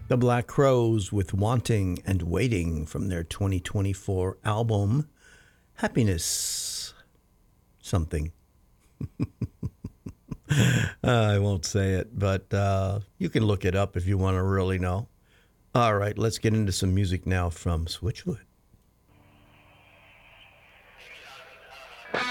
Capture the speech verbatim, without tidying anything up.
The Black Crowes with Wanting and Waiting from their twenty twenty-four album, Happiness Something. uh, I won't say it, but uh, you can look it up if you want to really know. All right, let's get into some music now from Switchfoot.